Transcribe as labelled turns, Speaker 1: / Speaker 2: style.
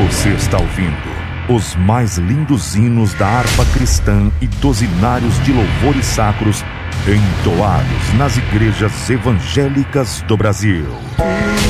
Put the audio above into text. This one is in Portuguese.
Speaker 1: Você está ouvindo os mais lindos hinos da harpa cristã e dos hinários de louvores sacros entoados nas igrejas evangélicas do Brasil.